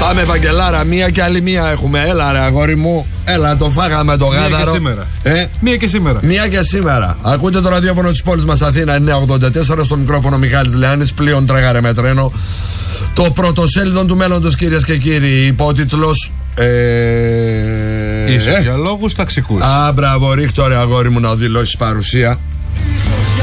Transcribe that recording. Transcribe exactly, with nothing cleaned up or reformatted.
Πάμε, Βαγγελάρα, μία και άλλη μία έχουμε. Έλα, ρε αγόρι μου. Έλα, το φάγαμε το γάδαρο. Μία και σήμερα. Ε? Μία και σήμερα. Μία και σήμερα. Ακούτε το ραδιόφωνο της πόλης μας Αθήνα εννιακόσια ογδόντα τέσσερα. Στο μικρόφωνο Μιχάλης Λεάνης. Πλοίον τρέχαρε με τρένο. Το πρωτοσέλιδο του μέλλοντος, κυρίες και κύριοι. Υπότιτλος. Ε... Ίσως για λόγους ταξικούς. Α, μπράβο, ρίχτω ρε αγόρι μου να δηλώσεις παρουσία.